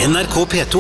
NRK P2.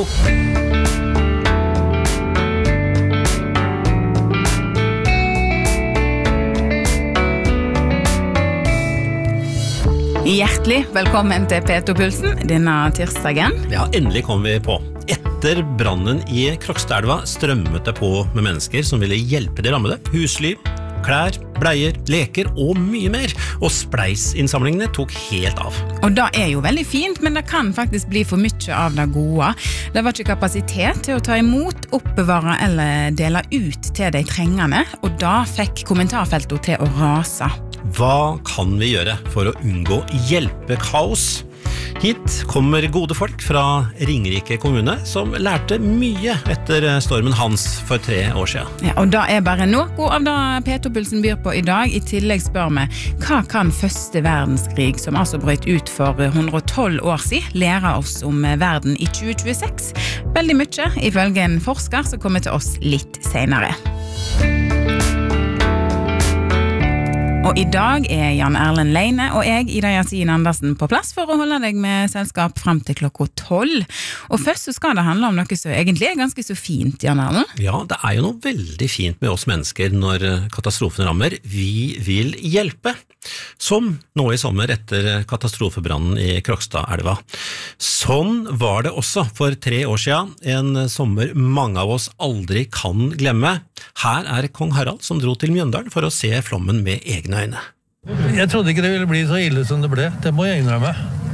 Hjertelig velkommen til P2-pulsen denne tirsdagen. Ja, endelig kom vi på. Etter brannen i Krokstadelva strømmet det på med mennesker som ville hjelpe de rammede. Husly, klær, bleier, leker og mye mer. Og spleisinnsamlingene tok helt av. Og det jo veldig fint, men det kan faktisk bli for mye av det gode. Det var ikke kapasitet til å ta imot, oppbevare eller dele ut til de trengende, og da fikk kommentarfeltet til å rase. Hva kan vi gjøre for å unngå hjelpekaos? Hit kommer gode folk fra Ringerike kommune som lærte mye etter stormen Hans for 3 år siden. Ja, og det bare noe av det P2-pulsen byr på i dag. I tillegg spør vi, hva kan første verdenskrig, som altså brøt ut for 112 år siden, lære oss om verden i 2026? Veldig mye, ifølge en forsker som kommer til oss litt senere. Og i dag Jan Erlend Leine og jeg, Ida Yasin Andersen, på plass for å holde deg med selskap frem til klokka 12. Og først så skal det handle om noe som egentlig ganske så fint, Jan Erlend. Ja, det jo noe veldig fint med oss mennesker når katastrofen rammer. Vi vil hjelpe. Som nå i sommer etter katastrofebrannen i Krokstadelva. Sånn var det også for 3 år siden, en sommer mange av oss aldri kan glemme. Her kong Harald som dro til Mjøndalen for å se flommen med egne øyne. Jeg trodde ikke det ville bli så ille som det ble, det må jeg innrømme.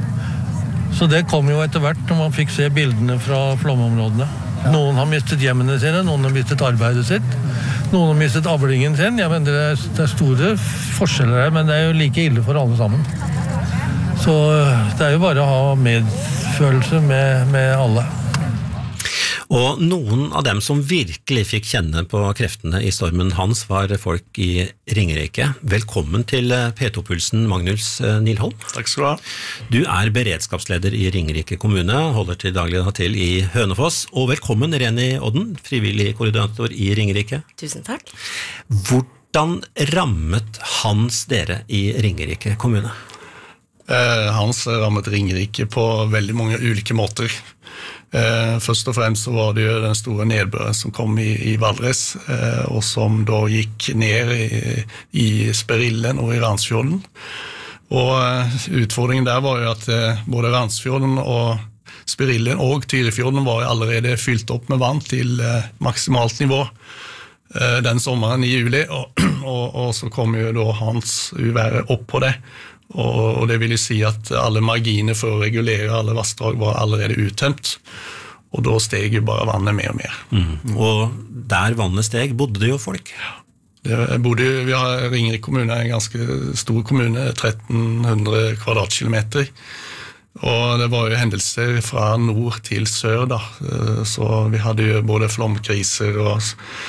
Så det kom jo etter hvert når man fikk se bildene fra flomområdene. Noen har mistet hjemmene sine, noen har mistet arbeidet sitt, noen har mistet avlingen sin. Ja, men det store forskjeller her, men det jo like ille for alle sammen. Så det jo bare å ha medfølelse med alle. Og noen av dem som virkelig fikk kjenne på kreftene i stormen Hans var folk i Ringerike. Velkommen til P2-pulsen, Magnus Nilholm. Takk skal du ha. Du beredskapsleder i Ringerike kommune, holder til daglig til i Hønefoss. Og velkommen Reni Odden, frivillig koordinator i Ringerike. Tusen takk. Hvordan rammet Hans dere i Ringerike kommune? Hans rammet Ringerike på veldig mange ulike måter. Først og fremst så var det jo den store nedbøren som kom i Valdres, og som da gikk ned i Sperillen og i Randsfjorden. Og utfordringen der var jo at både Randsfjorden og Sperillen og Tyrifjorden var jo allerede fylt opp med vann til maksimalt nivå den sommeren i juli, og så kom jo da Hans uværet opp på det. Og det vil si at alle marginer for å regulere alle vassdrag var allerede uttømt, og da steg jo bare vannet mer og mer. Og der vannet steg, bodde det jo folk? Vi har Ringerike kommune, en ganske stor kommune, 1300 kvadratkilometer, og det var jo hendelser fra nord til sør da, så vi hadde jo både flomkriser og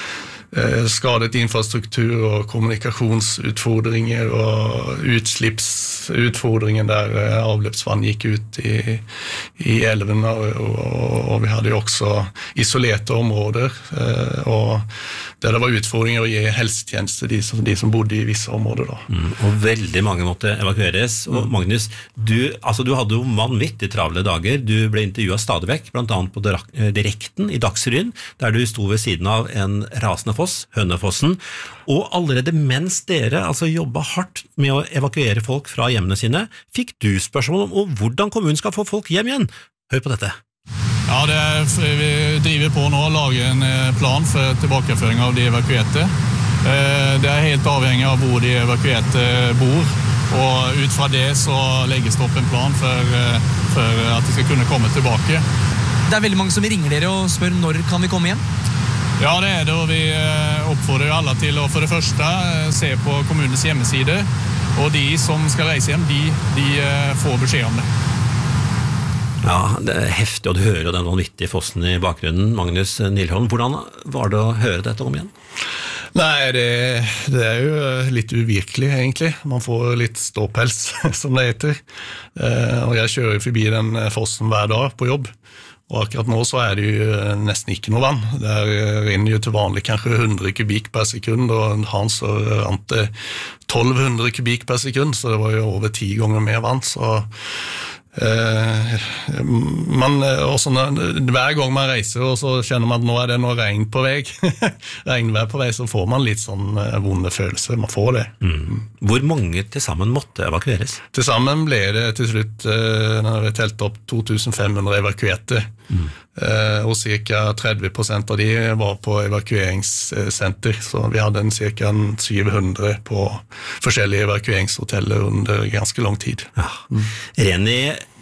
skadet infrastruktur og kommunikasjonsutfordringer og utslippsutfordringer der avløpsvann gikk ut i elven, og vi hadde jo også isolerte områder, og der det var utfordringer å gi helsetjeneste de som bodde i visse områder da. Og veldig mange måtte evakueres. Og Magnus, du hadde jo vanvittig travle dager. Du ble intervjuet stadig vekk, blant annet på Direkten i Dagsrevyen, der du sto ved siden av en rasende foss, Hønefossen, og allerede mens dere jobbet hardt med å evakuere folk fra hjemmene sine, fikk du spørsmål om hvordan kommunen skal få folk hjem igjen. Hør på dette. Ja, vi driver på nå å lage en plan for tilbakeføring av de evakuerte. Det helt avhengig av hvor de evakuerte bor, og ut fra det så legges det opp en plan for at de skal kunne komme tilbake. Det veldig mange som ringer dere og spør når kan vi komme hjem? Ja, det det, og vi oppfordrer alle til å for det første se på kommunens hjemmeside, og de som skal reise hjem, de får beskjed om det. Ja, det heftig å høre den vanvittige fossen i bakgrunnen, Magnus Nilholm. Hvordan var det å høre dette om igjen? Nei, det jo litt uvirkelig egentlig. Man får litt ståpels, som det heter. Og jeg kjører forbi den fossen hver dag på jobb. Og akkurat nå så det jo nesten ikke noe vann. Det renner jo til vanlig kanskje 100 kubikk per sekund, og Hans så rant det 1200 kubikk per sekund, så det var jo over 10 ganger mer vann. Så hver gang man reiser og så kjenner man at nå det noe regn på vei regnvær på vei, så får man litt sånn vonde følelser, man får det. Hvor mange til sammen måtte evakueres? Til sammen ble det til slutt når vi telt opp 2500 evakuerte og ca. 30% av de var på evakueringssenter, så vi hadde ca. 700 på forskjellige evakueringshoteller under ganske lang tid. Reni,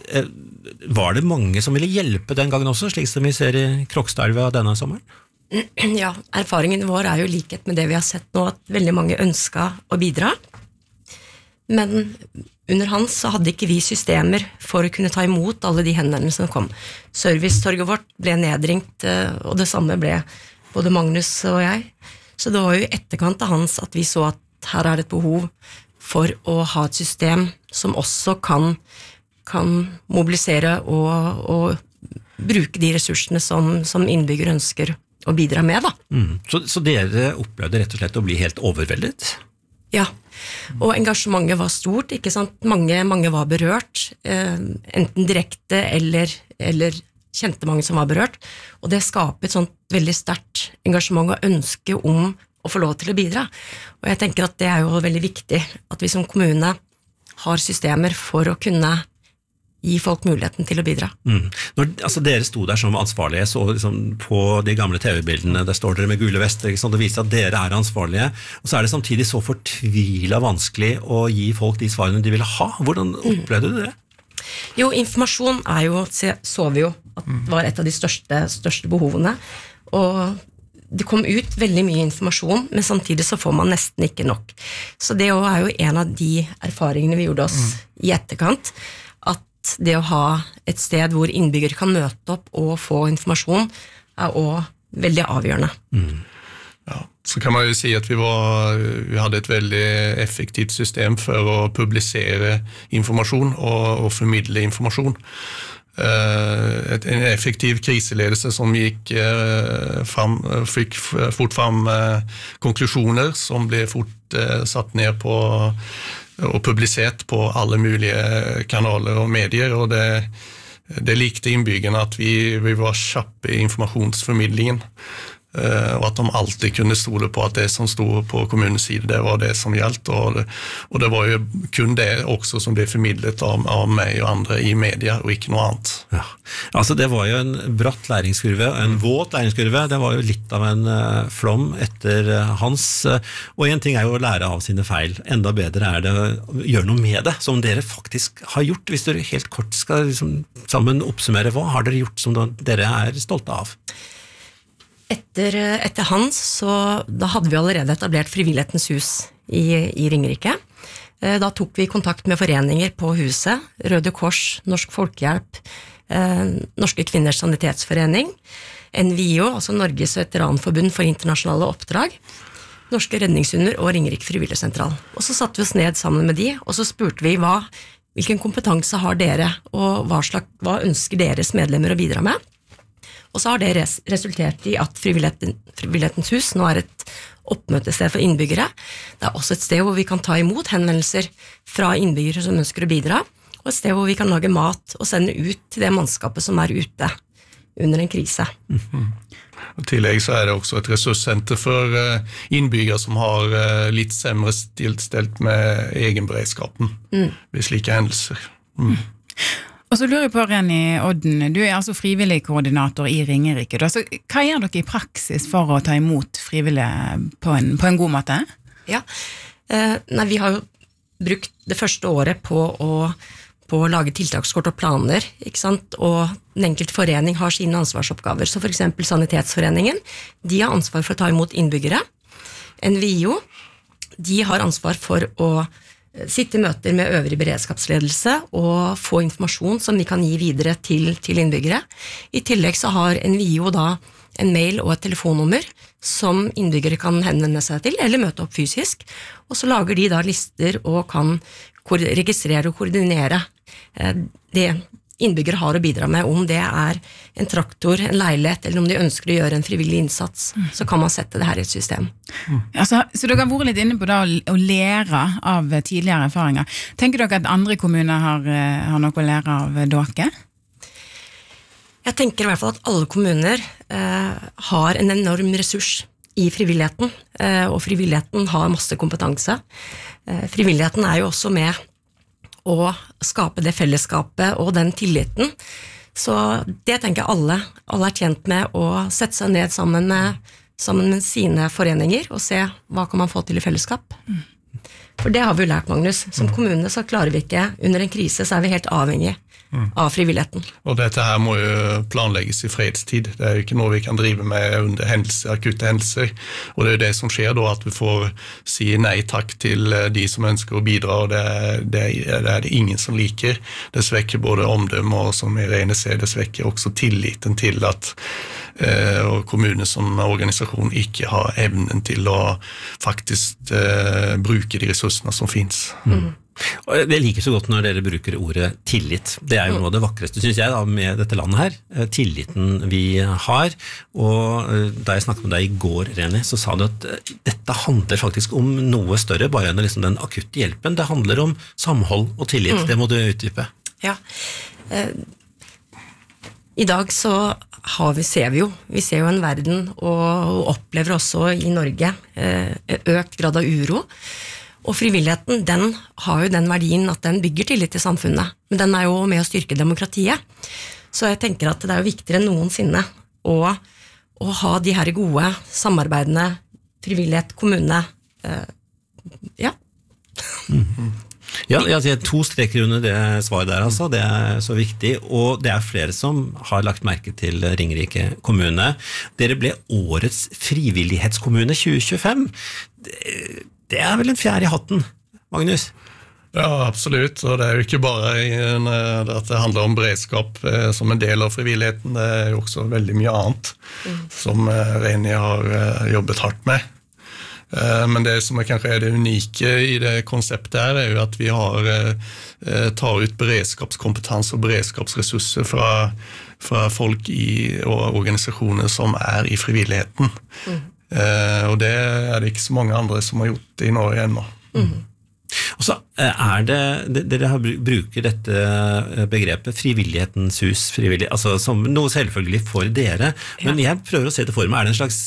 var det mange som ville hjelpe den gangen også, slik som vi ser i Krokstadelva denne sommeren? Ja, erfaringen vår jo likhet med det vi har sett nå, at veldig mange ønsket å bidra. Men under hans så hadde ikke vi systemer for å kunne ta imot alle de henvendelsene som kom. Servicetorget vårt ble nedringt, og det samme ble både Magnus og jeg. Så det var jo i etterkant av hans at vi så at her det et behov for å ha et system som også kan mobilisere og bruke de ressursene som innbygger ønsker å bidra med, da. Så dere opplevde rett og slett å bli helt overveldet? Ja, og engasjementet var stort, ikke sant? Mange var berørt, enten direkte eller kjente mange som var berørt, og det skaper et sånt veldig sterkt engasjement og ønske om å få lov til å bidra. Og jeg tenker at det jo veldig viktig at vi som kommune har systemer for å kunne gi folk muligheten til å bidra. Når dere sto der som ansvarlige, så liksom på de gamle TV-bildene, der står dere med gule vester, det viser at dere ansvarlige, og så det samtidig så fortvilet vanskelig å gi folk de svarene de ville ha. Hvordan opplevde du det? Jo, informasjon så vi jo at var et av de største behovene, og det kom ut veldig mye informasjon, men samtidig så får man nesten ikke nok. Så det jo en av de erfaringene vi gjorde oss i etterkant, at det å ha et sted hvor innbyggere kan møte opp og få informasjon også veldig avgjørende. Ja, så kan man jo si at vi hadde et veldig effektivt system for å publisere informasjon og formidle informasjon. En effektiv kriseledelse som fikk fort fram konklusjoner som ble fort satt ned på og publisert på alle mulige kanaler og medier, og det likte innbyggerne at vi var kjappe i informasjonsformidlingen, og at de alltid kunne stole på at det som stod på kommunens side, det var det som gjaldt, og det var jo kun det også som ble formidlet av meg og andre i media, og ikke noe annet. Ja, altså det var jo en bratt læringskurve, en våt læringskurve, det var jo litt av en flom etter hans, og en ting jo å lære av sine feil, enda bedre det å gjøre noe med det, som dere faktisk har gjort. Hvis dere helt kort skal sammen oppsummere, hva har dere gjort som dere stolte av? Etter hans, så da hadde vi allerede etablert Frivillighetens hus i Ringerike. Da tok vi kontakt med foreninger på huset, Røde Kors, Norsk Folkehjelp, Norske Kvinners Sanitetsforening, NVIO, altså Norges Veteranforbund for internasjonale oppdrag, Norske Redningshunder og Ringerike Frivilligsentral. Og så satte vi oss ned sammen med de, og så spurte vi hvilken kompetanse har dere, og hva ønsker deres medlemmer å bidra med? Og så har det resultert i at Frivillighetens hus nå et oppmøtested for innbyggere. Det også et sted hvor vi kan ta imot henvendelser fra innbyggere som ønsker å bidra, og et sted hvor vi kan lage mat og sende ut til det mannskapet som ute under en krise. I tillegg så det også et ressurssenter for innbyggere som har litt sämre stelt med egenberedskapen ved slike hendelser. Og så lurer jeg på, Reni Odden, du altså frivillig koordinator i Ringerike. Hva gjør dere i praksis for å ta imot frivillige på en god måte? Ja, vi har jo brukt det første året på å lage tiltakskort og planer, ikke sant? Og den enkelte forening har sine ansvarsoppgaver. Så for eksempel Sanitetsforeningen, de har ansvar for å ta imot innbyggere. NVIO, de har ansvar for å sitte i møter med øvrig beredskapsledelse og få informasjon som de kan gi videre til innbyggere. I tillegg så har NVIO da en mail og et telefonnummer som innbyggere kan henvende seg til, eller møte opp fysisk, og så lager de da lister og kan registrere og koordinere det innbyggere har å bidra med, om det en traktor, en leilighet, eller om de ønsker å gjøre en frivillig innsats, så kan man sette det her i et system. Så dere har vært litt inne på da, å lære av tidligere erfaringer. Tenker dere at andre kommuner har noe å lære av dere? Jeg tenker i hvert fall at alle kommuner har en enorm ressurs i frivilligheten, og frivilligheten har masse kompetanse. Frivilligheten jo også med å skape det fellesskapet og den tilliten. Så det tenker jeg alle tjent med å sette seg ned sammen med sine foreninger og se hva kan man få til i fellesskap. For det har vi jo lært, Magnus. Som kommune så klarer vi ikke, under en krise så vi helt avhengig av frivilligheten. Og dette her må jo planlegges i fredstid. Det jo ikke noe vi kan drive med under akutte hendelser. Og det jo det som skjer da, at vi får si nei takk til de som ønsker å bidra, og det det ingen som liker. Det svekker både omdømme, og som Irene ser, det svekker også tilliten til at kommunen som organisasjon ikke har evnen til å faktisk bruke de ressursene som finnes. Jeg liker så godt når dere bruker ordet tillit. Det jo noe av det vakreste, synes jeg, da, med dette landet her. Tilliten vi har. Og da jeg snakket med deg i går, Reni, så sa du at dette handler faktisk om noe større, bare enn liksom den akutte hjelpen. Det handler om samhold og tillit. Det må du utdype. Ja. I dag så ser vi jo en verden, og opplever også i Norge økt grad av uro. Og frivilligheten, den har jo den verdien at den bygger tillit til samfunnet, men den jo med å styrke demokratiet. Så jeg tenker at det jo viktigere enn noensinne å ha de her gode samarbeidene, frivillighet, kommune, ja. Ja, jeg har 2 streker under det svaret der, altså. Det så viktig, og det flere som har lagt merke til Ringerike kommune. Dere ble årets frivillighetskommune 2025. Det vel en fjær i hatten, Magnus? Ja, absolutt, og det jo ikke bare at det handler om beredskap som en del av frivilligheten, det jo også veldig mye annet som Reni har jobbet hardt med. Men det som kanskje det unike i det konseptet her, jo at vi tar ut beredskapskompetanse og beredskapsressurser fra folk og organisasjoner som i frivilligheten. Og det det ikke så mange andre som har gjort det i Norge ennå. Og så dere bruker dette begrepet frivillighetens hus, altså som noe selvfølgelig for dere, men jeg prøver å se det for meg, det en slags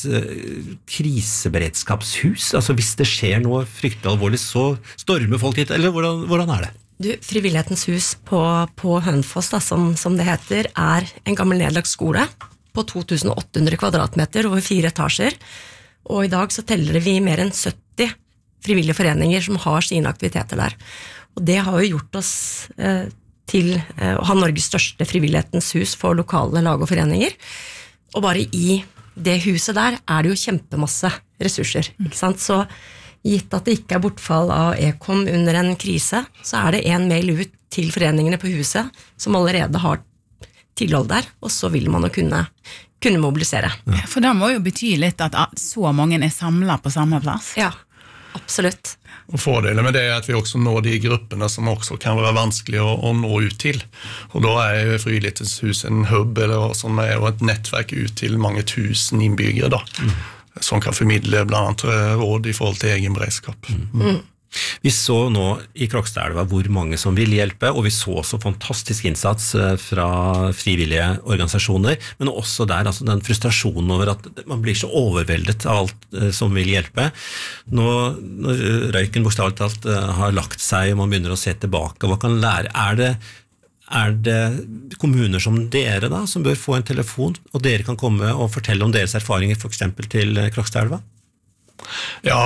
kriseberedskapshus? Altså hvis det skjer noe fryktelig alvorlig, så stormer folk hit, eller hvordan det? Du, Frivillighetens hus på Hønefoss, da, som det heter, en gammel nedlagt skole på 2800 kvadratmeter over 4 etasjer, og i dag så teller vi mer enn 70 frivillige foreninger som har sine aktiviteter der. Og det har jo gjort oss til å ha Norges største frivillighetens hus for lokale lag og foreninger. Og bare i det huset der det jo kjempemasse ressurser, ikke sant? Så gitt at det ikke bortfall av Ecom under en krise, så det en mail ut til foreningene på huset som allerede har tilhold der, og så vil man jo kunne mobilisere. Ja, for det må jo bety litt at så mange samlet på samme plass. Ja, absolutt. Og fordelen med det at vi også når de gruppene som også kan være vanskelig å nå ut til. Og da jo Frivillighetens hus en hub, som jo et nettverk ut til mange tusen innbyggere da, som kan formidle blant annet råd i forhold til egen beredskap. Vi så nå i Krokstadelva hvor mange som vil hjelpe, og vi så også fantastisk innsats fra frivillige organisasjoner, men også der altså den frustrasjonen over at man blir så overveldet av alt som vil hjelpe. Når røyken bokstavelig talt har lagt seg, og man begynner å se tilbake, hva kan lære? Det kommuner som dere da, som bør få en telefon, og dere kan komme og fortelle om deres erfaringer, for eksempel til Krokstadelva? Ja,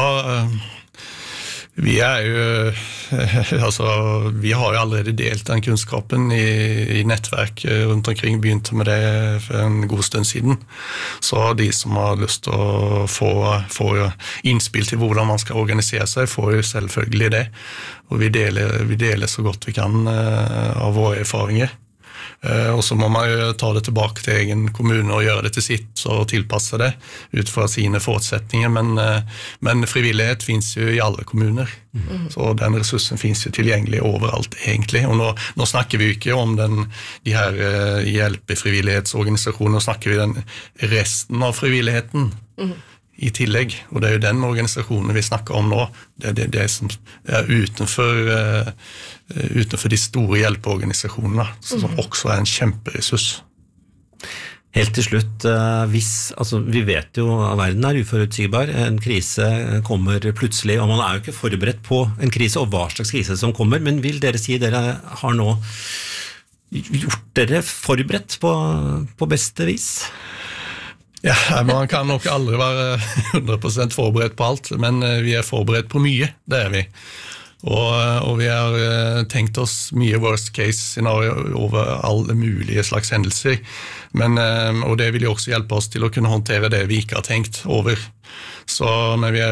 vi jo vi har jo allerede delt den kunnskapen i nettverk rundt omkring, begynte med det for en god stund siden. Så de som har lyst til å få innspill til hvordan man skal organisere seg, får jo selvfølgelig det. Og vi deler så godt vi kan av våre erfaringer. Og så må man jo ta det tilbake til egen kommune og gjøre det til sitt og tilpasse det ut fra sine forutsetninger, men frivillighet finnes jo i alle kommuner. Så den ressursen finnes jo tilgjengelig overalt egentlig, og nå snakker vi jo ikke om de her hjelpefrivillighetsorganisasjonene, nå snakker vi den resten av frivilligheten i tillegg, og det er jo den organisasjonen vi snakker om nå, det er det som er utenfor de store hjelpeorganisasjonene, som også er en kjemperessurs. Helt til slutt, vi vet jo at verden er uforutsigbar, en krise kommer plutselig, og man er jo ikke forberedt på en krise, og hva slags krise som kommer, men vil dere si dere har nå gjort dere forberedt på beste vis? Ja, man kan nok aldri være 100% forberedt på alt, men vi er forberedt på mye, det er vi. Og vi har tenkt oss mye worst case scenario over alle mulige slags hendelser, og det vil jo også hjelpe oss til å kunne håndtere det vi ikke har tenkt over. Men vi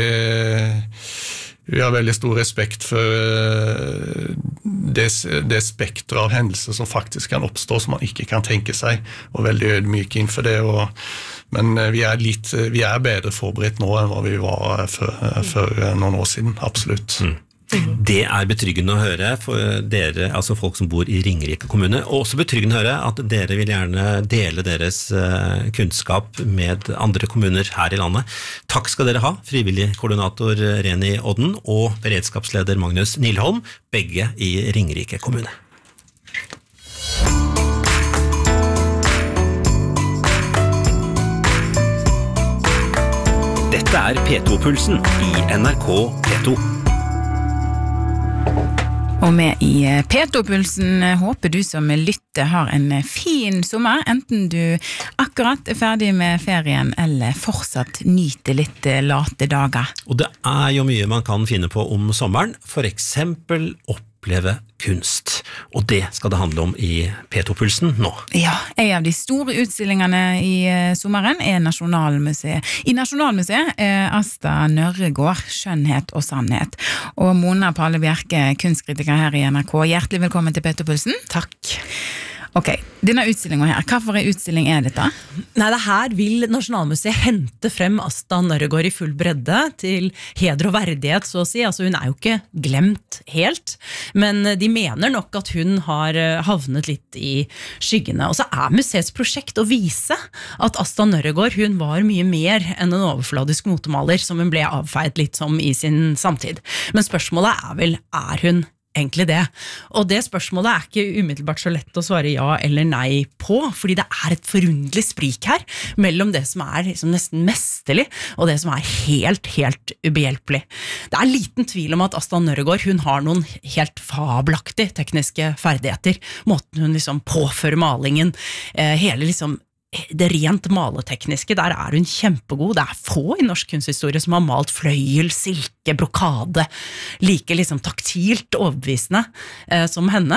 har veldig stor respekt for det spektret av hendelser som faktisk kan oppstå, som man ikke kan tenke seg, og veldig ydmyk innenfor det. Men vi er bedre forberedt nå enn hva vi var for noen år siden, absolutt. Det er betryggende å høre for dere, altså folk som bor i Ringerike kommune, og også betryggende å høre at dere vil gjerne dele deres kunnskap med andre kommuner her i landet. Takk skal dere ha, frivillig koordinator Reni Odden og beredskapsleder Magnus Nilholm, begge i Ringerike kommune. Dette er P2-pulsen i NRK P2. Og med i P2-pulsen håper du som lytter har en fin sommer, enten du akkurat er ferdig med ferien eller fortsatt nyter litt late dager. Og det er jo mye man kan finne på om sommeren, for eksempel oppleve kunst. Og det skal det handle om i P2-pulsen nå. Ja, en av de store utstillingene i sommeren er Nasjonalmuseet. I Nasjonalmuseet er Asta Nørregård, Skjønnhet og sannhet. Og Mona Palle Bjerke, kunstkritiker her i NRK. Hjertelig velkommen til P2-pulsen. Takk. Ok, denne utstillingen her, hva for en utstilling er dette? Nei, det her vil Nasjonalmuseet hente frem Asta Nørregård i full bredde til heder og verdighet, så å si. Altså, hun er jo ikke glemt helt, men de mener nok at hun har havnet litt i skyggene. Og så er museets prosjekt å vise at Asta Nørregård, hun var mye mer enn en overfladisk motemaler, som hun ble avfeid litt som i sin samtid. Men spørsmålet er vel, er hun egentlig det? Og det spørsmålet er ikke umiddelbart så lett å svare ja eller nei på, fordi det er et forunderlig sprik her mellom det som er liksom nesten mesterlig og det som er helt ubehjelpelig. Det er liten tvil om at Asta Nørregård, hun har noen helt fabelaktige tekniske ferdigheter. Måten hun liksom påfører malingen, hele liksom det rent maletekniske, der er hun kjempegod. Det er få i norsk kunsthistorie som har malt fløyel, silke, brokade, like liksom taktilt overbevisende som henne.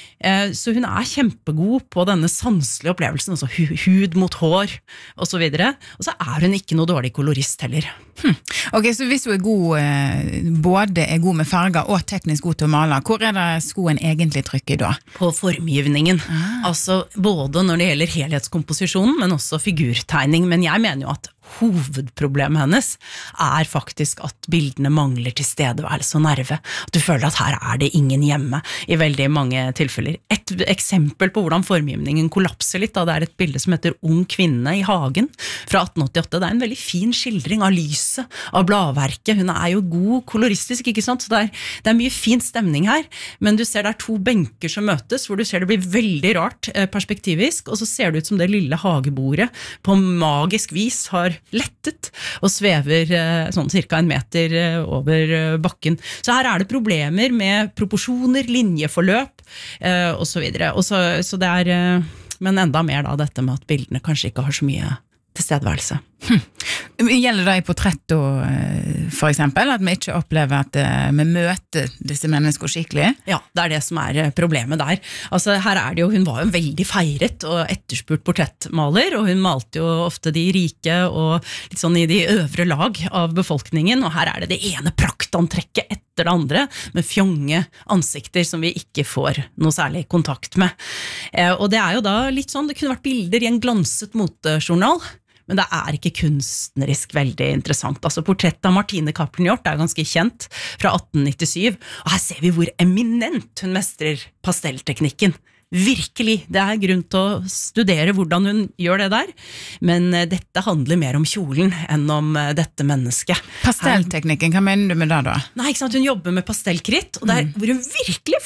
Så hun er kjempegod på denne sanselige opplevelsen, altså hud mot hår, og så videre. Og så er hun ikke noe dårlig kolorist heller. Ok, så hvis hun er god, både er god med farger og teknisk god til å male, hvor er det skoen egentlig trykker da? På formgivningen. Altså både når det gjelder helhetskomposisjonen, men også figurtegning. Men jeg mener jo at hovedproblemet hennes er faktisk at bildene mangler tilstedeværelse og nerve. At du føler at her er det ingen hjemme i veldig mange tilfeller. Et eksempel på hvordan formgivningen kollapser litt, det er et bilde som heter Ung kvinne i hagen fra 1888. Det er en veldig fin skildring av lyset, av bladverket. Hun er jo god koloristisk, ikke sant? Så det er mye fin stemning her, men du ser det er to benker som møtes, hvor du ser det blir veldig rart perspektivisk, og så ser det ut som det lille hagebordet på magisk vis har lettet og svever sånn cirka 1 meter over bakken. Så her er det problemer med proporsjoner, linjeforløp og så videre. Så det er, men enda mer da dette med at bildene kanskje ikke har så mye tilstedeværelse. Gjelder det i portrett for eksempel, at vi ikke opplever at vi møter disse menneskene skikkelig? Ja, det det som problemet der. Altså, her det jo, hun var jo en veldig feiret og etterspurt portrettmaler, og hun malte jo ofte de rike og litt sånn i de øvre lag av befolkningen, og her det ene praktantrekket etter det andre, med fjonge ansikter som vi ikke får noe særlig kontakt med. Og det jo da litt sånn, det kunne vært bilder i en glanset motejournal, men det ikke kunstnerisk veldig interessant. Altså, portrettet av Martine Cappelen Hjort ganske kjent fra 1897, og her ser vi hvor eminent hun mestrer pastellteknikken. Virkelig, det grunn til å studere hvordan hun gjør det der, men dette handler mer om kjolen enn om dette mennesket. Pastellteknikken, hva mener du med det da? Nei, ikke sant, hun jobber med pastellkritt, og hvor hun virkelig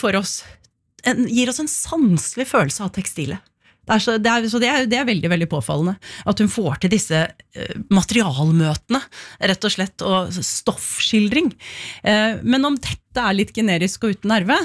gir oss en sanselig følelse av tekstilet. Så det veldig, veldig påfallende at hun får til disse materialmøtene, rett og slett, og stoffskildring. Men om dette litt generisk og uten nerve,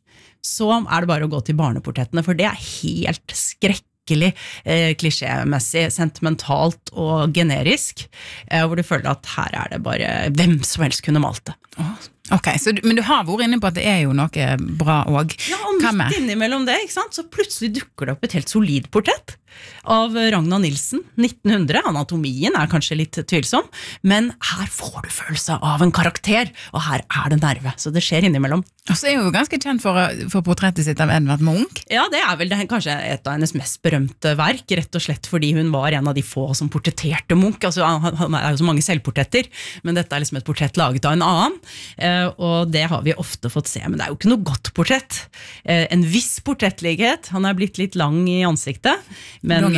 så det bare å gå til barneportrettene, for det helt skrekkelig klisjémessig, sentimentalt og generisk, hvor du føler at her det bare hvem som helst kunne malt det. Ok, men du har vært inne på at det jo noe bra også. Ja, og midt innimellom det, ikke sant? Så plutselig dukker det opp et helt solid portrett av Ragnar Nilsen, 1900. Anatomien kanskje litt tvilsom, men her får du følelse av en karakter, og her det nerve, så det skjer innimellom. Og så hun jo ganske kjent for portrettet sitt av Edvard Munch. Ja, det vel kanskje et av hennes mest berømte verk, rett og slett fordi hun var en av de få som portretterte Munch. Altså, han jo så mange selvportretter, men dette liksom et portrett laget av en annen, og det har vi ofte fått se, men det jo ikke noe godt portrett. En viss portrettlighet, han blitt litt lang i ansiktet, men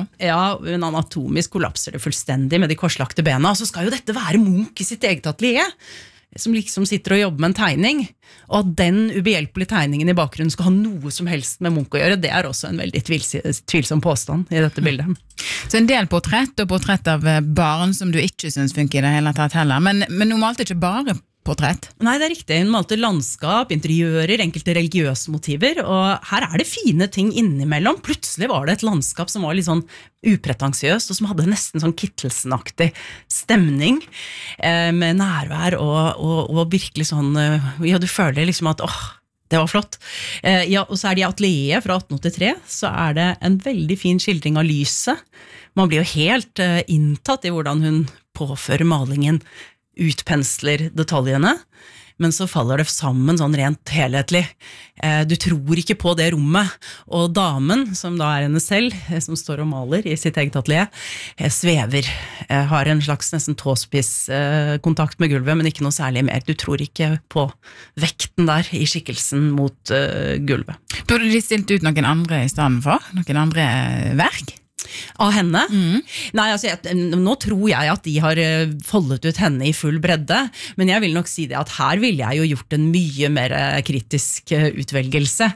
en anatomisk kollapser det fullstendig med de korslagte bena, og så skal jo dette være Munch i sitt eget atelier, som liksom sitter og jobber med en tegning, og at den ubehjelpelige tegningen i bakgrunnen skal ha noe som helst med Munch å gjøre, det også en veldig tvilsom påstand i dette bildet. Så en del portrett og portrett av barn som du ikke synes funker i det hele tatt heller, men hun malte ikke bare portrett? Nei, det riktig. Hun malte landskap, interiører, enkelte religiøse motiver, og her det fine ting innimellom. Plutselig var det et landskap som var litt sånn upretensiøst, og som hadde nesten sånn Kittelsen-aktig stemning, med nærvær og virkelig sånn, ja, du føler liksom at, det var flott. Ja, og så det i atelieret fra 1883, så det en veldig fin skildring av lyset. Man blir jo helt inntatt i hvordan hun påfører malingen, utpensler detaljene, men så faller det sammen sånn rent helhetlig. Du tror ikke på det rommet, og damen, som da henne selv, som står og maler i sitt eget atelier, svever, har en slags nesten tåspiss kontakt med gulvet, men ikke noe særlig mer. Du tror ikke på vekten der i skikkelsen mot gulvet. Burde de stilt ut noen andre i stedet for? Noen andre verk? Av henne? Nei, altså, nå tror jeg at de har foldet ut henne i full bredde, men jeg vil nok si det at her ville jeg jo gjort en mye mer kritisk utvelgelse,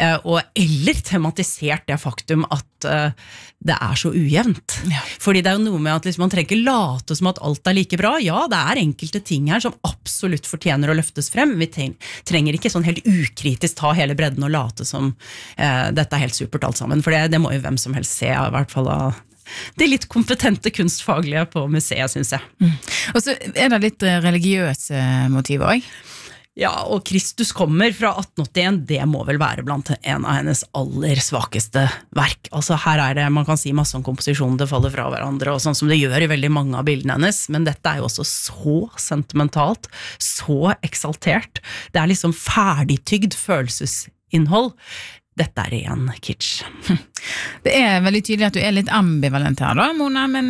eller tematisert det faktum at det så ujevnt. Ja. Fordi det jo noe med at liksom, man trenger ikke late som at alt like bra. Ja, det enkelte ting her som absolutt fortjener å løftes frem. Vi trenger ikke sånn helt ukritisk ta hele bredden og late som dette helt supert alt sammen, for det må jo hvem som helst se, i hvert fall av de litt kompetente kunstfaglige på museet, synes jeg. Og så det litt religiøse motiver også. Ja, og Kristus kommer fra 1881, det må vel være blant en av hennes aller svakeste verk. Altså her det, man kan si masse om komposisjonen, det faller fra hverandre, og sånn som det gjør i veldig mange av bildene hennes, men dette jo også så sentimentalt, så eksaltert. Det liksom ferdigtygd følelsesinnhold. Dette ren kitsch. Det veldig tydelig at du litt ambivalent her da, Mona, men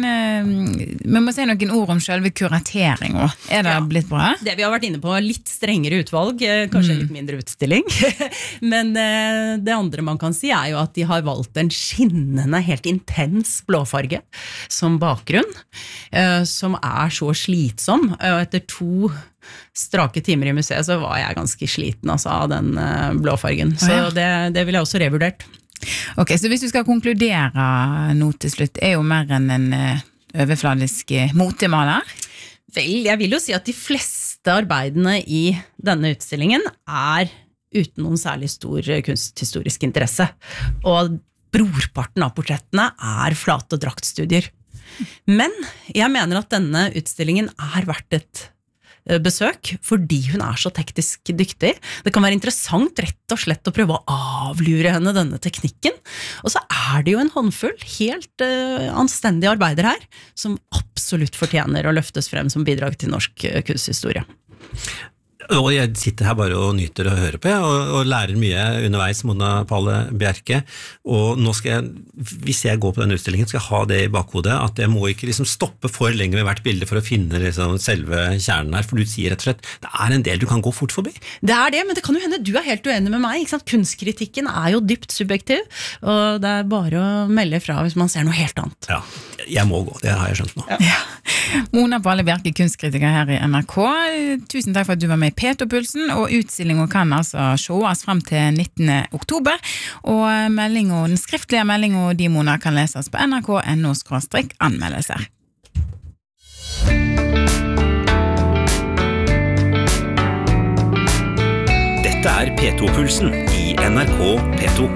vi må si noen ord om selve kurateringen. Det blitt bra? Det vi har vært inne på, litt strengere utvalg, kanskje litt mindre utstilling, men det andre man kan si jo at de har valgt en skinnende, helt intens blåfarge som bakgrunn, som så slitsom, og etter 2 strake timer i museet, så var jeg ganske sliten av den blåfargen. Så det vil jeg også revurdert. Ok, så hvis du skal konkludere nå til slutt, jo mer enn en overfladisk motemaler? Vel, jeg vil jo si at de fleste arbeidene i denne utstillingen uten noen særlig stor kunsthistorisk interesse. Og brorparten av portrettene flate draktstudier. Men jeg mener at denne utstillingen verdt et besøk, fordi hun så teknisk dyktig. Det kan være interessant rett og slett å prøve å avlure henne denne teknikken. Og så det jo en håndfull helt anstendige arbeider her, som absolutt fortjener å løftes frem som bidrag til norsk kunsthistorie. Og jeg sitter her bare og nyter å høre på og lærer mye underveis, Mona Palle Bjerke, og nå skal jeg, hvis jeg går på den utstillingen, skal jeg ha det i bakhodet, at jeg må ikke liksom stoppe for lenge ved hvert bilde for å finne liksom selve kjernen her, for du sier rett og slett, det en del du kan gå fort forbi. Det det, men det kan jo hende du helt uenig med meg, ikke sant? Kunstkritikken jo dypt subjektiv, og det bare å melde fra hvis man ser noe helt annet. Ja, jeg må gå, det har jeg skjønt nå. Ja. Mona Palle Bjerke, kunstkritiker her i NRK, tusen takk for at du var med i Petopulsen, og utstillingen kan altså showes frem til 19. oktober, og den skriftlige meldingen de Mona kan leses på nrk.no/anmeldelser. Dette P2-pulsen i NRK P2.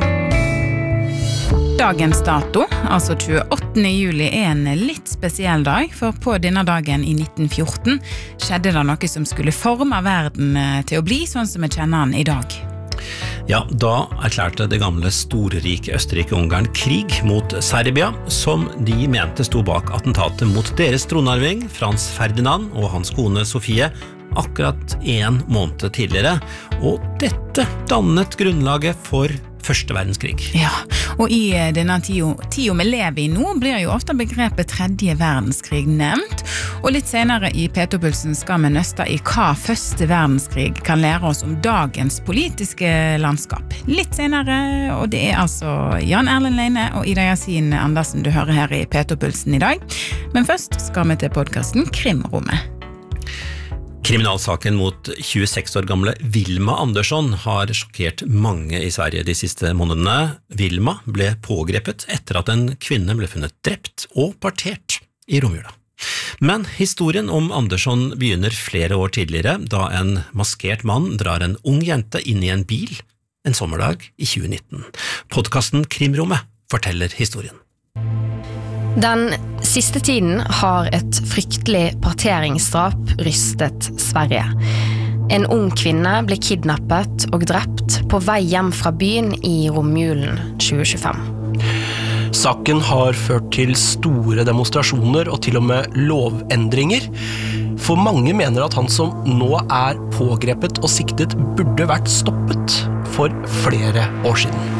Dagens dato, altså 28. juli, en litt spesiell dag, for på denne dagen i 1914 skjedde det noe som skulle forme verden til å bli sånn som vi kjenner den i dag. Ja, da erklærte det gamle storrike Østerrike-Ungarn krig mot Serbia, som de mente sto bak attentatet mot deres tronarving, Frans Ferdinand og hans kone Sofie, akkurat 1 måned tidligere, og dette dannet grunnlaget for Første verdenskrig. Ja, og i denne tida vi lever i nå, blir jo ofte begrepet tredje verdenskrig nevnt, og litt senere i Petopulsen skal vi nøste i hva første verdenskrig kan lære oss om dagens politiske landskap. Litt senere, og det altså Jan Erlend Leine og Ida Yasin Andersen du hører her i Petopulsen i dag. Men først skal vi til podcasten Krimrommet. Kriminalsaken mot 26 år gamle Vilma Andersson har sjokkert mange i Sverige de siste månedene. Vilma ble pågrepet etter at en kvinne ble funnet drept og partert i romjula. Men historien om Andersson begynner flere år tidligere, da en maskert mann drar en ung jente inn i en bil en sommerdag i 2019. Podcasten Krimrommet forteller historien. Den siste tiden har et fryktelig parteringsdrap rystet Sverige. En ung kvinne ble kidnappet og drept på vei hjem fra byen i romjulen 2025. Saken har ført til store demonstrasjoner og til og med lovendringer. For mange mener at han som nå pågrepet og siktet burde vært stoppet for flere år siden.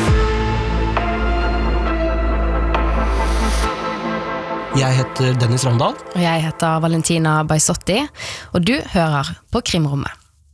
Jeg heter Dennis Ramdal. Og jeg heter Valentina Baisotti, og du hører på Krimrommet.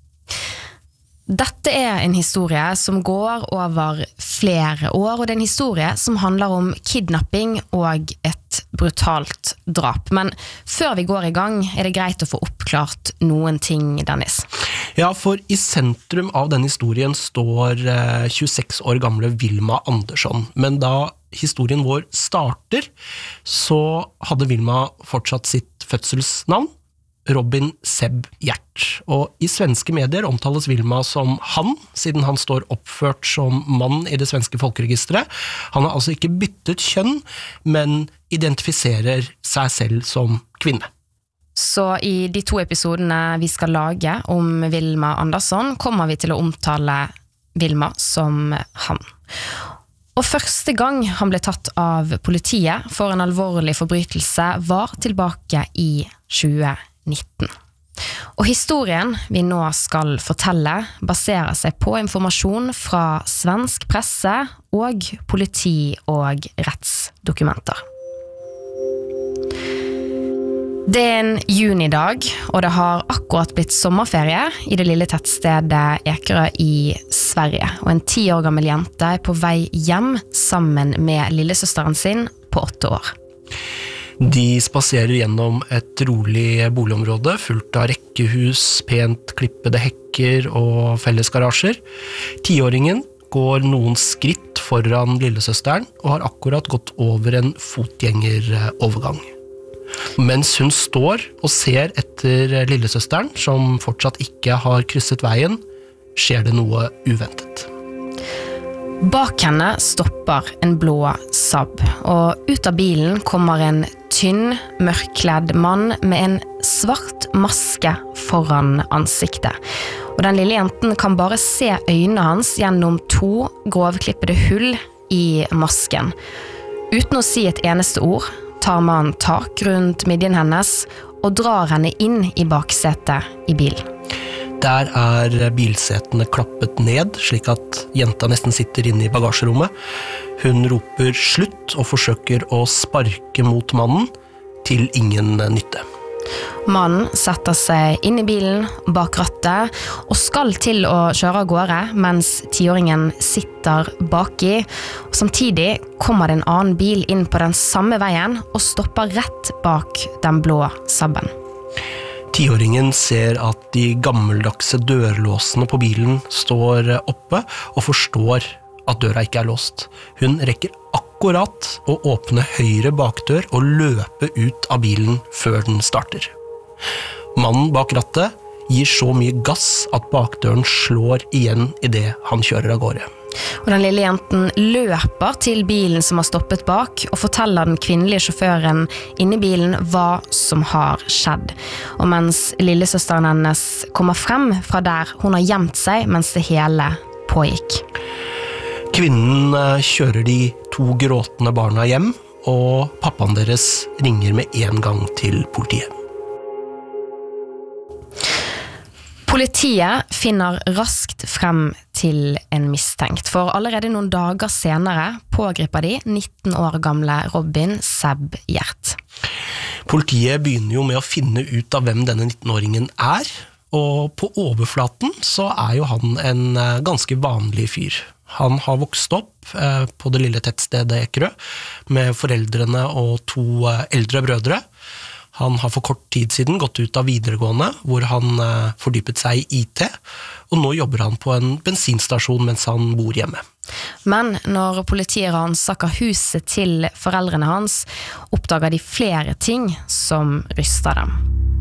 Dette en historie som går over flere år, og det en historie som handler om kidnapping og et brutalt drap. Men før vi går i gang, det greit å få oppklart noen ting, Dennis. Ja, for i sentrum av denne historien står 26 år gamle Vilma Andersson, men da historien vår starter, så hadde Vilma fortsatt sitt fødselsnavn, Robin Seb Hjert. Og i svenske medier omtales Vilma som han, siden han står oppført som mann i det svenske folkeregisteret. Han har altså ikke byttet kjønn, men identifiserer seg selv som kvinne. Så i de 2 episodene vi skal lage om Vilma Andersson, kommer vi til å omtale Vilma som han. Og første gang han ble tatt av politiet for en alvorlig forbrytelse var tilbake i 2019. Og historien vi nå skal fortelle baserer seg på informasjon fra svensk presse og politi- og rettsdokumenter. Det en junidag, og det har akkurat blitt sommerferie i det lille tettstedet Ekerö i Sverige. Og en 10 år gammel jente på vei hjem sammen med lillesøsteren sin på 8 år. De spaserer gjennom et rolig boligområde, fullt av rekkehus, pent klippede hekker og fellesgarasjer. 10-åringen går noen skritt foran lillesøsteren og har akkurat gått over en fotgjengerovergang. Mens hun står og ser etter lillesøsteren, som fortsatt ikke har krysset veien, skjer det noe uventet. Bak henne stopper en blå Saab, og ut av bilen kommer en tynn, mørkkledd mann med en svart maske foran ansiktet. Og den lille jenten kan bare se øynene hans gjennom 2 grovklippede hull i masken. Uten å si et eneste ord, tar mannen tak rundt midjen hennes og drar henne inn i baksetet i bilen. Der bilsetene klappet ned, slik at jenta nesten sitter inne i bagasjerommet. Hun roper slutt og forsøker å sparke mot mannen, til ingen nytte. Mannen setter seg inn i bilen bak rattet og skal til å kjøre av gårde, mens 10-åringen sitter baki. Og samtidig kommer det en annen bil inn på den samme veien og stopper rett bak den blå Saben. 10-åringen ser at de gammeldagse dørlåsene på bilen står oppe, og forstår at døra ikke låst. Hun rekker akkurat å åpne høyre bakdør og løpe ut av bilen før den starter. Mannen bak rattet gir så mye gass at bakdøren slår igjen i det han kjører av gårde. Og den lille jenten løper til bilen som har stoppet bak, og forteller den kvinnelige sjåføren inne i bilen hva som har skjedd. Og mens lillesøsteren hennes kommer frem fra der hun har gjemt seg mens det hele pågikk. Kvinnen kjører de 2 gråtende barna hjem, og pappaen deres ringer med en gang til politiet. Politiet finner raskt frem til en mistenkt, for allerede noen dager senere pågriper de 19 år gamle Robin Seb Gjert. Politiet begynner jo med å finne ut av hvem denne 19-åringen og på overflaten så jo han en ganske vanlig fyr. Han har vokst opp på det lille tettstedet Ekerø med foreldrene og 2 eldre brødre. Han har for kort tid siden gått ut av videregående, hvor han fordypet seg i IT, og nå jobber han på en bensinstasjon mens han bor hjemme. Men når politiet ransaker huset til foreldrene hans, oppdager de flere ting som ryster dem.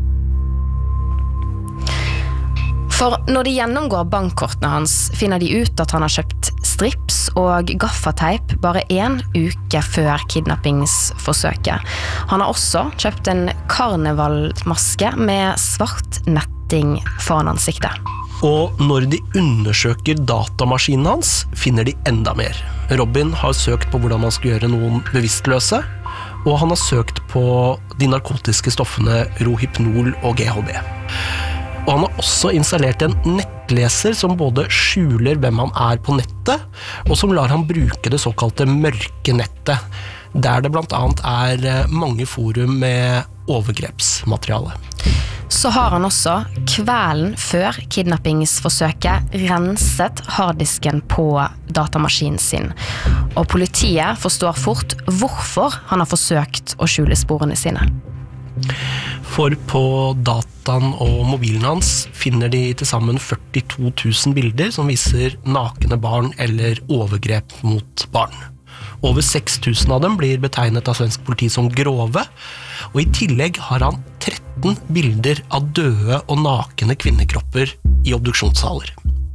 For når de gjennomgår bankkortene hans, finner de ut at han har kjøpt strips og gaffateip bare 1 uke før kidnappingsforsøket. Han har også kjøpt en karnevalmaske med svart netting foran ansiktet. Og når de undersøker datamaskinen hans, finner de enda mer. Robin har søkt på hvordan man skal gjøre noen bevisstløse, og han har søkt på de narkotiske stoffene Rohypnol og GHB. Og han har også installert en nettleser som både skjuler hvem han på nettet, og som lar han bruke det såkalte mørke nettet, der det blant annet mange forum med overgrepsmateriale. Så har han også kvelden før kidnappingsforsøket renset harddisken på datamaskinen sin. Og politiet forstår fort hvorfor han har forsøkt å skjule sporene sine. For på dataen og mobilen hans finner de til sammen 42 000 bilder som viser nakne barn eller overgrep mot barn. Over 6 000 av dem blir betegnet av svensk politi som grove, og i tillegg har han 13 bilder av døde og nakne kvinnekropper i obduksjonssaler.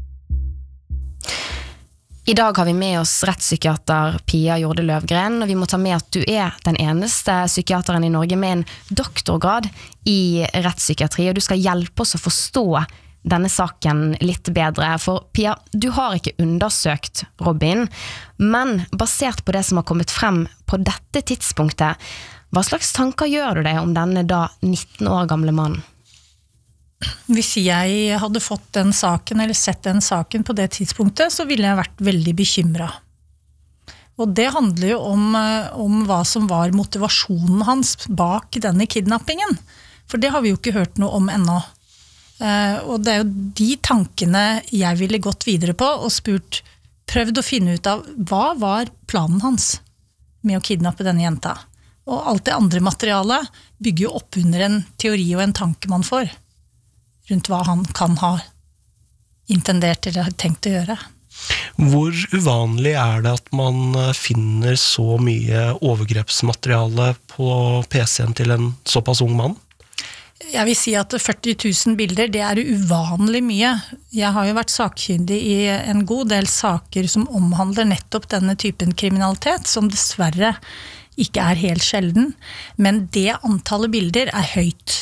I dag har vi med oss rettspsykiater Pia Jorde Løvgren, og vi må ta med at du den eneste psykiateren i Norge med en doktorgrad i rettspsykiatri, og du skal hjelpe oss å forstå denne saken litt bedre. For Pia, du har ikke undersøkt Robin, men basert på det som har kommet frem på dette tidspunktet, hva slags tanker gjør du deg om denne da 19 år gamle mannen? Hvis jeg hadde fått den saken, eller sett den saken på det tidspunktet, så ville jeg vært veldig bekymret. Og det handler jo om hva som var motivasjonen hans bak denne kidnappingen. For det har vi jo ikke hørt noe om ennå. Og det jo de tankene jeg ville gått videre på og prøvd å finne ut av hva var planen hans med å kidnappe denne jenta. Og alt det andre materialet bygger jo opp under en teori og en tanke man får rundt hva han kan ha intendert eller tenkt å gjøre. Hvor uvanlig det at man finner så mye overgrepsmateriale på PC-en til en såpass ung mann? Jeg vil si at 40 000 bilder, det uvanlig mye. Jeg har jo vært sakkyndig I en god del saker som omhandler nettopp denne typen kriminalitet, som dessverre ikke helt sjelden, men det antallet bilder høyt.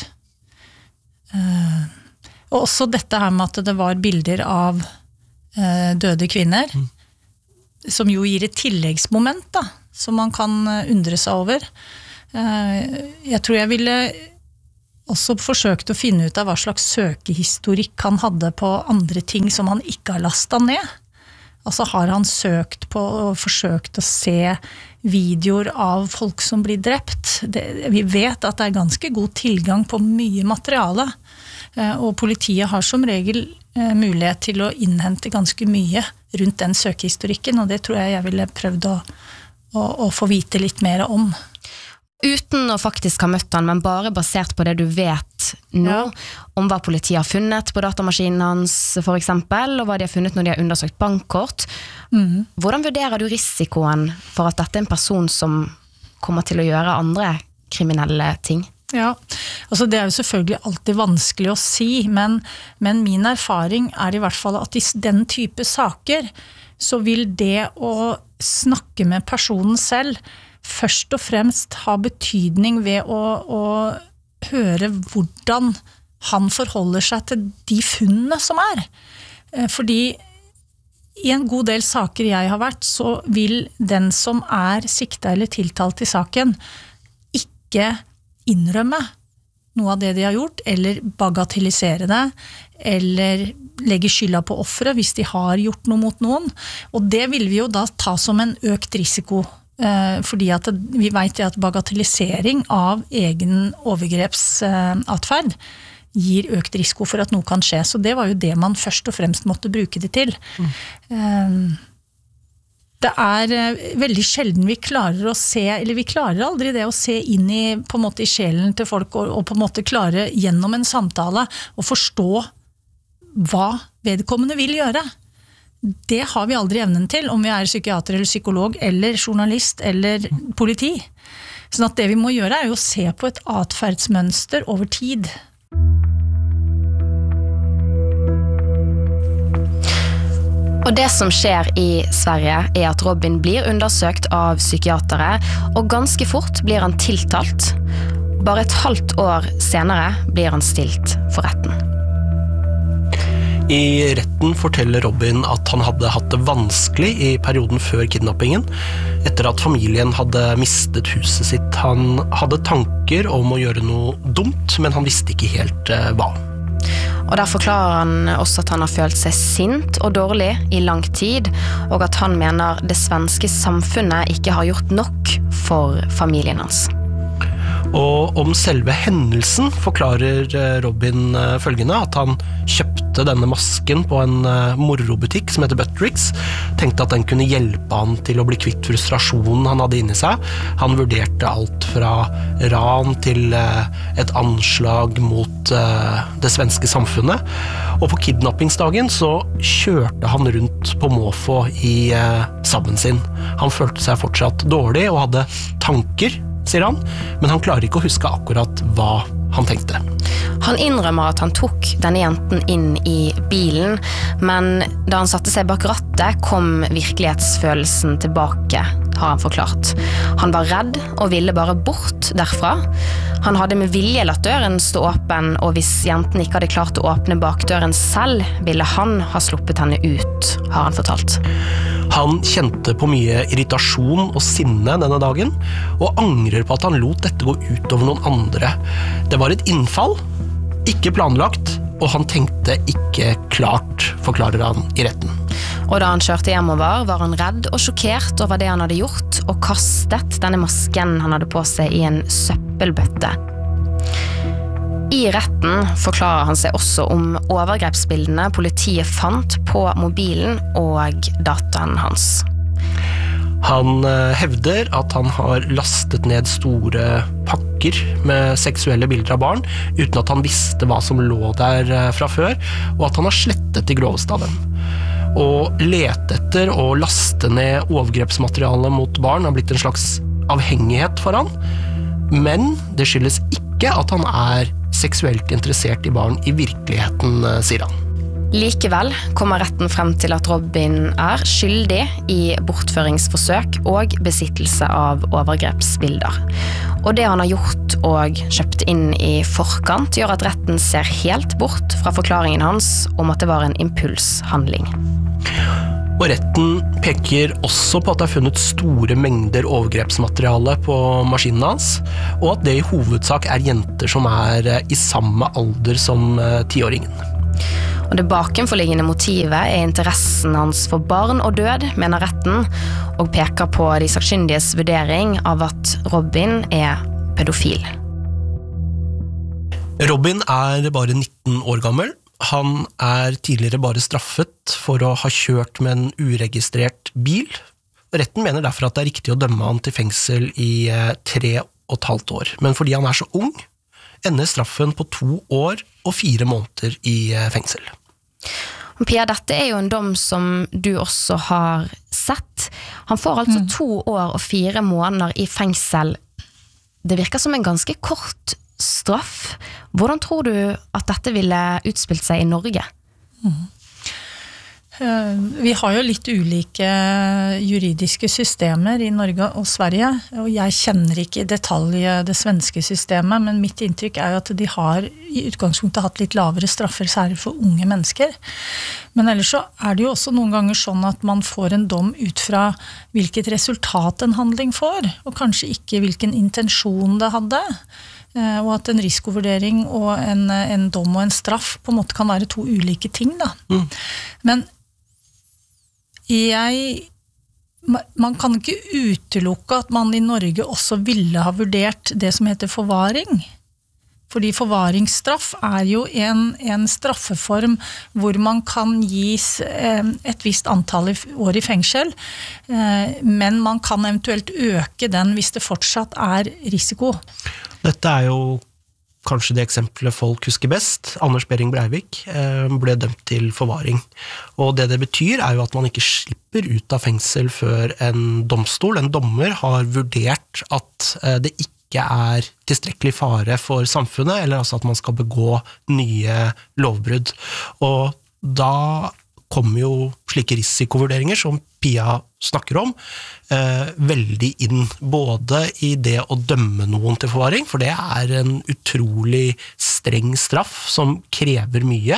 Og også dette her med at det var bilder av døde kvinner, som jo gir et tilleggsmoment da, som man kan undre seg over. Jeg tror jeg ville også forsøkt å finne ut av hva slags søkehistorikk han hadde på andre ting som han ikke har lastet ned. Altså har han søkt på og forsøkt å se videoer av folk som blir drept. Vi vet at det ganske god tilgang på mye materiale, og politiet har som regel mulighet til å innhente ganske mye rundt den søkehistorikken, og det tror jeg ville prøvd å få vite litt mer om. Uten å faktisk ha møtt han, men bare basert på det du vet nå, om hva politiet har funnet på datamaskinen hans for eksempel, og hva de har funnet når de har undersøkt bankkort. Hvordan vurderer du risikoen for at dette en person som kommer til å gjøre andre kriminelle ting? Ja, altså det jo selvfølgelig alltid vanskelig å si, men min erfaring I hvert fall at I den type saker, så vil det å snakke med personen selv først og fremst ha betydning ved å høre hvordan han forholder seg til de funnene som Fordi I en god del saker jeg har vært, så vil den som siktet eller tiltalt I saken ikke innrømme noe av det de har gjort, eller bagatellisere det, eller legge skylda på offeret hvis de har gjort noe mot noen. Og det vil vi jo da ta som en økt risiko, fordi at vi vet at bagatellisering av egen overgrepsatferd gir økt risiko for at noe kan skje. Så det var jo det man først og fremst måtte bruke det til. Det veldig sjelden vi klarer å se, eller vi klarer aldri det å se inn I, på en måte, I sjelen til folk, og på en måte klare gjennom en samtale å forstå hva vedkommende vil gjøre. Det har vi aldri evnen til, om vi psykiater eller psykolog, eller journalist, eller politi. Sånn at det vi må gjøre jo å se på et atferdsmønster over tid. Og det som skjer I Sverige at Robin blir undersøkt av psykiatere, og ganske fort blir han tiltalt. Bare et halvt år senere blir han stilt for retten. I retten forteller Robin at han hadde hatt det vanskelig I perioden før kidnappingen, etter at familien hadde mistet huset sitt. Han hadde tanker om å gjøre noe dumt, men han visste ikke helt hva. Og der forklarer han også at han har følt seg sint og dårlig I lang tid, og at han mener det svenske samfunnet ikke har gjort nok for familien hans. Og om selve hendelsen forklarer Robin følgende, at han kjøpte denne masken på en morobutikk som heter Buttericks, tenkte at den kunne hjelpe han til å bli kvitt frustrasjonen han hadde inni seg. Han vurderte alt fra ran til et anslag mot det svenske samfunnet, og på kidnappingsdagen så kjørte han rundt på måfå I sabben sin. Han følte seg fortsatt dårlig og hadde tanker, sier han, men han klarer ikke å huske akkurat hva han tenkte. Han innrømmer at han tok denne jenten inn I bilen, men da han satte seg bak rattet kom virkelighetsfølelsen tilbake, har han forklart. Han var redd og ville bare bort derfra. Han hadde med vilje latt døren stå åpen, og hvis jenten ikke hadde klart å åpne bakdøren selv, ville han ha sluppet henne ut, har han fortalt. Han kjente på mye irritasjon og sinne denne dagen, og angrer på at han lot dette gå ut over noen andre. Det var et innfall, ikke planlagt, og han tenkte ikke klart, forklarer han I retten. Og da han kjørte hjemover, var han redd og sjokkert over det han hadde gjort, og kastet denne masken han hadde på seg I en søppelbøtte. I retten forklarer han seg også om overgrepsbildene politiet fant på mobilen og dataen hans. Han hevder at han har lastet ned store pakker med seksuelle bilder av barn, uten at han visste hva som lå der fra før, og at han har slettet de groveste av dem. Å lete etter og laste ned overgrepsmateriale mot barn har blitt en slags avhengighet for han, men det skyldes ikke at han seksuelt interessert I barn I virkeligheten, sier han. Likevel kommer retten frem til at Robin skyldig I bortføringsforsøk og besittelse av overgrepsbilder. Og det han har gjort og kjøpt inn I forkant gjør at retten ser helt bort fra forklaringen hans om at det var en impulshandling. Og retten peker også på at det funnet store mengder overgrepsmateriale på maskinen hans, og at det I hovedsak jenter som I samme alder som 10-åringen. Og det bakenforliggende motivet interessen hans for barn og død, mener retten, og peker på de sakkyndiges vurdering av at Robin pedofil. Robin bare 19 år gammel. Han tidligere bare straffet for å ha kjørt med en uregistrert bil. Retten mener derfor at det riktig å dømme han til fengsel I 3,5 år. Men fordi han så ung, ender straffen på 2 år og 4 måneder I fengsel. Pia, dette jo en dom som du også har sett. Han får altså 2 år og 4 måneder I fengsel. Det virker som en ganske kort straff. Hvordan tror du at dette ville utspilt seg I Norge? Vi har jo litt ulike juridiske systemer I Norge og Sverige, og jeg kjenner ikke I detalj det svenske systemet, men mitt inntrykk jo at de har I utgangspunktet hatt litt lavere straffer, særlig for unge mennesker. Men ellers så det jo også noen ganger sånn at man får en dom ut fra hvilket resultat en handling får, og kanskje ikke hvilken intensjon det hadde. Og at en risikovurdering og en dom og en straff på en måte kan være 2 ulike ting da. Men man kan ikke utelukke at man I Norge også ville ha vurdert det som heter forvaring. Fordi forvaringsstraff jo en straffeform hvor man kan gis et visst antall år I fengsel, men man kan eventuelt øke den hvis det fortsatt risiko. Dette jo kanskje det eksempelet folk husker best. Anders Behring Breivik ble dømt til forvaring. Og det betyr jo at man ikke slipper ut av fengsel før en domstol, en dommer, har vurdert at det ikke tilstrekkelig fare for samfunnet, eller altså at man skal begå nye lovbrudd. Og da kommer jo slike risikovurderinger som Pia snakker om veldig inn, både I det å dømme noen til forvaring, for det en utrolig streng straff som krever mye,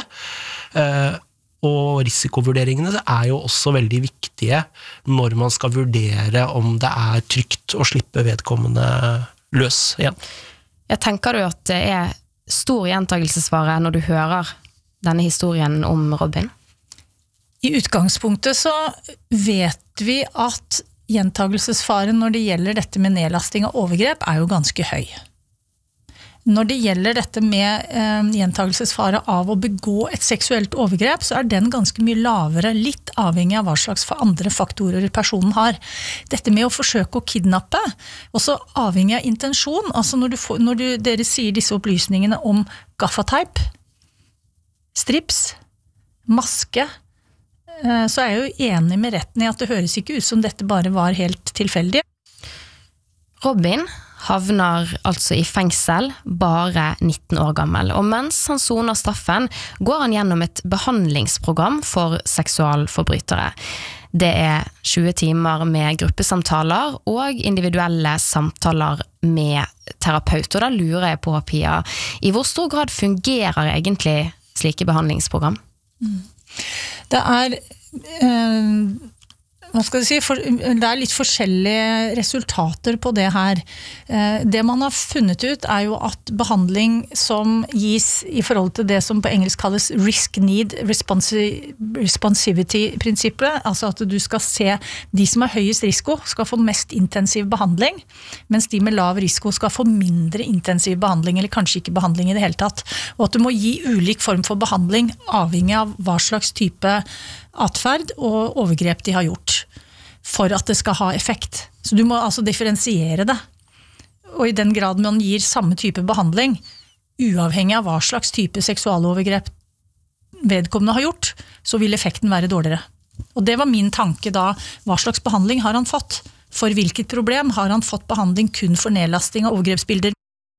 og risikovurderingene jo også veldig viktige når man skal vurdere om det trygt å slippe vedkommende løs igjen. Jeg tenker du at det stor gjentagelsesfare når du hører denne historien om Robin? I utgangspunktet så vet vi at gjentagelsesfaren når det gjelder dette med nedlasting av overgrep jo ganske høy. Når det gjelder dette med gjentagelsesfare av å begå et seksuelt overgrep, så den ganske mye lavere, litt avhengig av hva slags andre faktorer personen har. Dette med å forsøke å kidnappe, også avhengig av intensjon, altså når dere sier disse opplysningene om gaffateip, strips, maske, så jeg jo enig med retten I at det høres ikke ut som dette bare var helt tilfeldig. Robin havner altså I fengsel bare 19 år gammel, og mens han soner straffen, går han gjennom et behandlingsprogram for seksualforbrytere. Det 20 timer med gruppesamtaler og individuelle samtaler med terapeut, og da lurer jeg på, Pia, I hvor stor grad fungerer egentlig slike behandlingsprogram? Det hva skal jeg si, det litt forskjellige resultater på det her. Det man har funnet ut jo at behandling som gis I forhold til det som på engelsk kalles risk-need responsivity-prinsippet, altså at du skal se de som høyest risiko skal få mest intensiv behandling, mens de med lav risiko skal få mindre intensiv behandling, eller kanskje ikke behandling I det hele tatt. Og at du må gi ulik form for behandling avhengig av hva slags type atferd og overgrep de har gjort for at det skal ha effekt. Så du må altså differensiere det. Og I den grad man gir samme type behandling, uavhengig av hva slags type seksualovergrep vedkommende har gjort, så vil effekten være dårligere. Og det var min tanke da, hva slags behandling har han fått? For hvilket problem har han fått behandling kun for nedlasting av overgrepsbilder?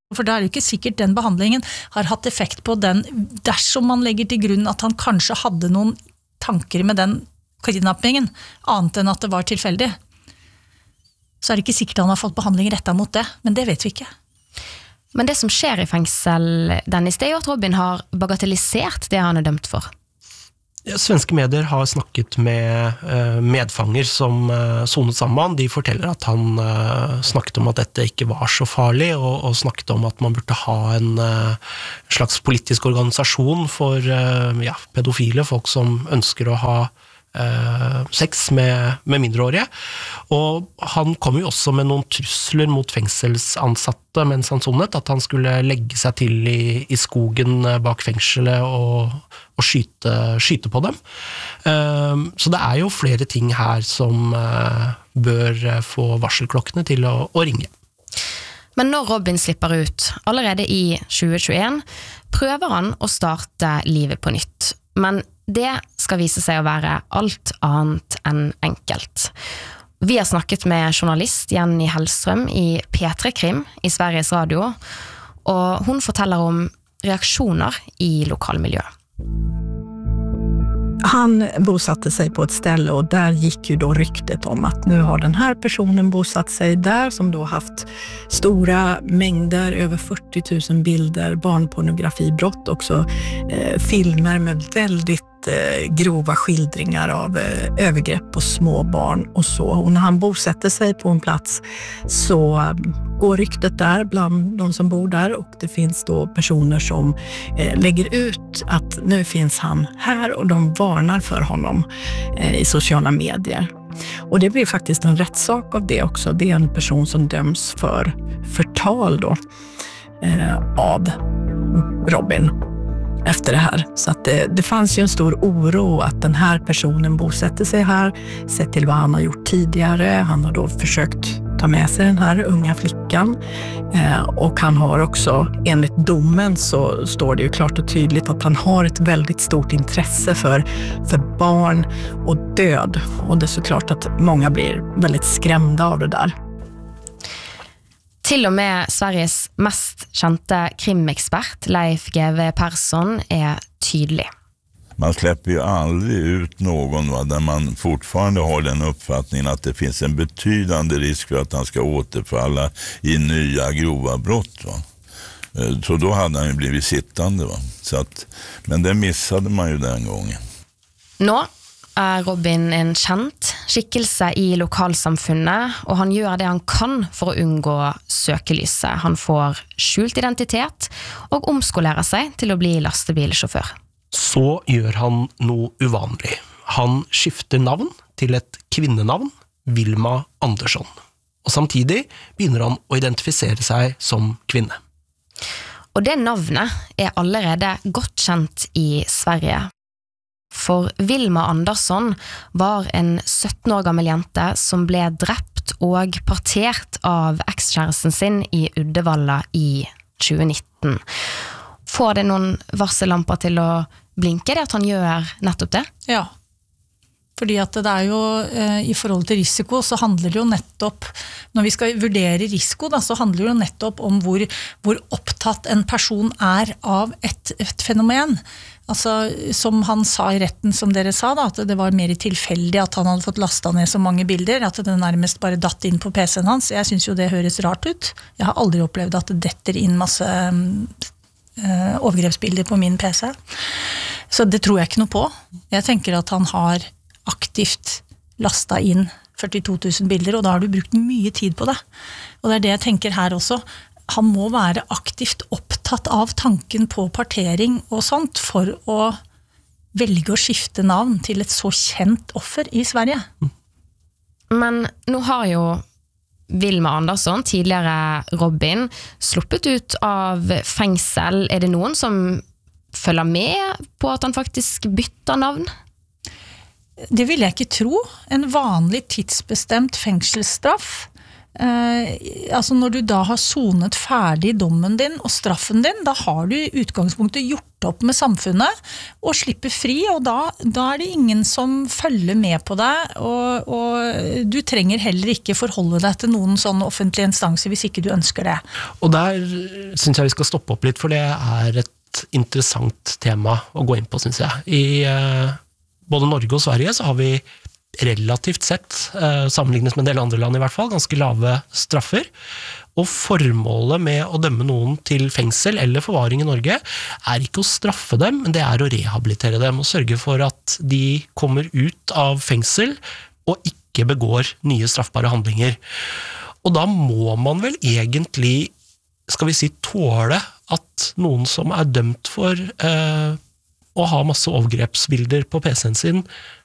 For da det jo ikke sikkert den behandlingen har hatt effekt på den, dersom man legger til grunn at han kanskje hadde noen tanker med den kidnappingen, annet enn at det var tilfeldig. Så det ikke sikkert han har fått behandling rettet mot det, men det vet vi ikke. Men det som skjer i fengsel, Dennis, det jo at Robin har bagatellisert det han dømt for. Svenske medier har snakket med medfanger som sonet sammen. De forteller at han snakket om at dette ikke var så farlig, og snakket om at man burde ha en slags politisk organisasjon for pedofile, folk som ønsker å ha sex med mindreårige. Og han kom jo også med noen trusler mot fengselsansatte mens han sonet, at han skulle legge seg til i skogen bak fengselet og skyte på dem. Så det jo flere ting her som bør få varselklokkene til å ringe. Men når Robin slipper ut, allerede i 2021, prøver han å starte livet på nytt. Men det skal vise seg å være alt annet enn enkelt. Vi har snakket med journalist Jenny Hellstrøm i P3 Krim i Sveriges Radio, og hun forteller om reaksjoner i lokalmiljøet. Han bosatte sig på ett ställe och där gick ju då ryktet om att nu har den här personen bosatt sig där som då haft stora mängder, över 40 000 bilder, barnpornografibrott, också filmer med väldigt grova skildringar av övergrepp på små barn och så. Och när han bosätter sig på en plats så går ryktet där bland de som bor där, och det finns då personer som lägger ut att nu finns han här, och de varnar för honom i sociala medier. Och det blir faktiskt en rättssak av det också. Det är en person som döms för förtal då av Robin efter det här. Så att det fanns ju en stor oro att den här personen bosätter sig här, sett till vad han har gjort tidigare. Han har då försökt ta med sig den här unga flickan, och han har också, enligt domen så står det ju klart och tydligt att han har ett väldigt stort intresse för barn och död, och det är såklart att många blir väldigt skrämda av det där. Til og med Sveriges mest kjente krimexpert, Leif GW Persson, tydlig. Man släpper ju aldrig ut någon där man fortfarande har den uppfattningen att det finns en betydande risk för att han ska återfalla i nya grova brott. Va? Så då hade han ju blivit sittande. Va? Så att, men det missade man ju den gången. Nå Robin en kjent skikkelse i lokalsamfunnet, og han gjør det han kan for å unngå søkelyset. Han får skjult identitet og omskolerer seg til å bli lastebilsjåfør. Så gjør han noe uvanlig. Han skifter navn til et kvinnenavn, Vilma Andersson. Og samtidig begynner han å identifisere seg som kvinne. Og det navnet allerede godt kjent i Sverige. For Vilma Andersson var en 17 år gammel jente som ble drept og partert av ekskjæresten sin i Uddevalla i 2019. Får det noen varsellamper til å blinke, det at han gjør nettopp det? Ja, fordi at det jo i forhold til risiko så handler det jo nettopp, når vi skal vurdere risiko da, så handler det jo nettopp om hvor opptatt en person av et fenomen. Altså, som han sa i retten, som dere sa da, at det var mer tilfeldig at han hadde fått lastet ned så mange bilder, at det nærmest bare datt inn på PC-en hans. Jeg synes jo det høres rart ut. Jeg har aldri opplevd at det detter inn masse overgrepsbilder på min PC. Så det tror jeg ikke noe på. Jeg tenker at han har aktivt lastet inn 42 000 bilder, og da har du brukt mye tid på det. Og det det jeg tenker her også. Han må være aktivt opptatt av tanken på partering og sånt for å velge å skifte navn til et så kjent offer i Sverige. Men nå har jo Vilma Andersson, tidligere Robin, sluppet ut av fengsel. Det noen som følger med på at han faktisk bytter navn? Det vil jeg ikke tro. En vanlig tidsbestemt fengselsstraff altså når du da har sonet ferdig dommen din og straffen din, da har du i utgangspunktet gjort opp med samfunnet og slipper fri, og da det ingen som følger med på deg, og du trenger heller ikke forholde deg til noen sånne offentlige instanser hvis ikke du ønsker det. Og der synes jeg vi skal stoppe opp litt, for det et interessant tema å gå inn på, synes jeg. I både Norge og Sverige så har vi relativt sett, sammenlignet med en del andre land i hvert fall, ganske lave straffer. Og formålet med å dømme noen til fengsel eller forvaring i Norge ikke å straffe dem, men det å rehabilitere dem og sørge for at de kommer ut av fengsel og ikke begår nye straffbare handlinger. Og da må man vel egentlig, skal vi si, tåle at noen som dømt for å ha masse overgrepsbilder på PC-en sin,